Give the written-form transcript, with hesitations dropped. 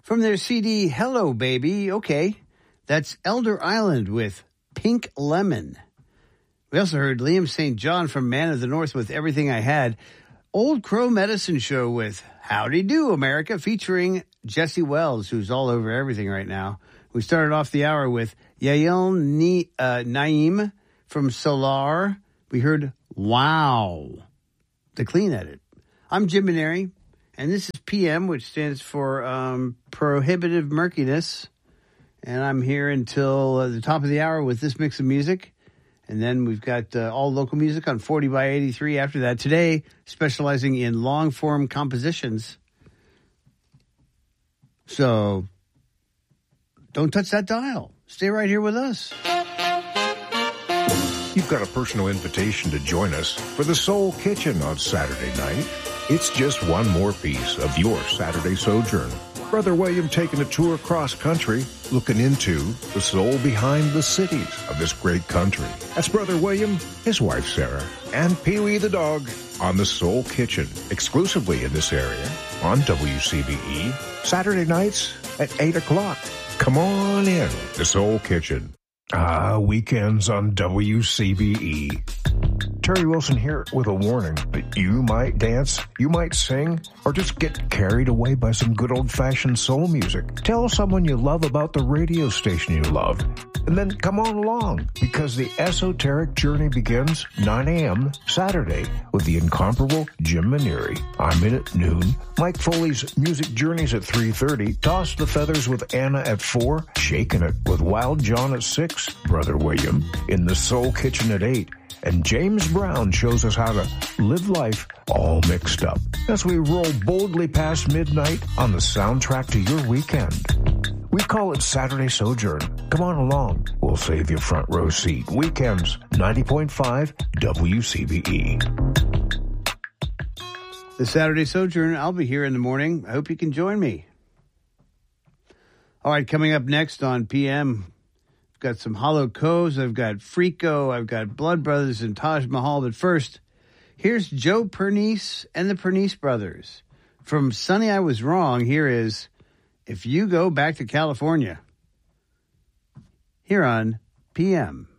From their CD, Hello Baby, okay. That's Elder Island with Pink Lemon. We also heard Liam St. John from Man of the North with Everything I Had. Old Crow Medicine Show with Howdy Do America, featuring Jesse Wells, who's all over everything right now. We started off the hour with Yael Naim from Solar. We heard Wow, the clean edit. I'm Jim Maneri, and this is PM, which stands for Prohibitive Murkiness. And I'm here until the top of the hour with this mix of music. And then we've got all local music on 40 by 83 after that. Today, specializing in long-form compositions. So, don't touch that dial. Stay right here with us. You've got a personal invitation to join us for the Soul Kitchen on Saturday night. It's just one more piece of your Saturday sojourn. Brother William taking a tour across country, looking into the soul behind the cities of this great country. That's Brother William, his wife Sarah, and Pee-wee the dog on the Soul Kitchen, exclusively in this area on WCBE, Saturday nights at 8 o'clock. Come on in, the Soul Kitchen. Weekends on WCBE. Terry Wilson here with a warning that you might dance, you might sing, or just get carried away by some good old-fashioned soul music. Tell someone you love about the radio station you love, and then come on along, because the esoteric journey begins 9 a.m. Saturday with the incomparable Jim Maneri. I'm in at noon. Mike Foley's Music Journeys at 3:30. Toss the Feathers with Anna at 4. Shaking It with Wild John at 6. Brother William in the Soul Kitchen at 8. And James Brown shows us how to live life all mixed up as we roll boldly past midnight on the soundtrack to your weekend. We call it Saturday Sojourn. Come on along. We'll save you front row seat. Weekends, 90.5 WCBE. The Saturday Sojourn, I'll be here in the morning. I hope you can join me. All right, coming up next on PM, I've got some Hollow Coves, I've got Freako, I've got Blood Brothers and Taj Mahal. But first, here's Joe Pernice and the Pernice Brothers. From Sonny I Was Wrong, here is If You Go Back to California, here on PM.